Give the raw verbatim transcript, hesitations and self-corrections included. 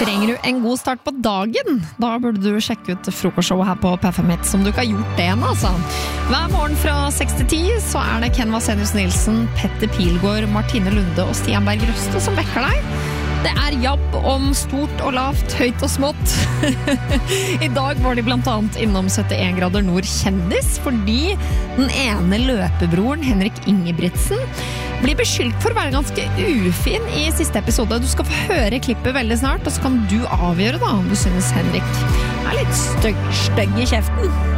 Trenger du en god start på dagen? Da burde du sjekke ut frokostshowet her på P F M som du ikke har gjort det ennå, altså. Hver morgen fra seks til ti så er det Ken Vasenius Nilsen, Petter Pilgaard, Martine Lunde og Stian Berg Røste som vekker deg. Det er jabb om stort og lavt, høyt og smått. I dag var de blant annet innom syttien grader nord kjendis, fordi den ene løpebroren, Henrik Ingebrigtsen, blir beskyldt for å være ganske ufin i siste episode. Du skal få høre klippet veldig snart, og så kan du avgjøre da om du synes Henrik er litt støgg, støgg i kjeften.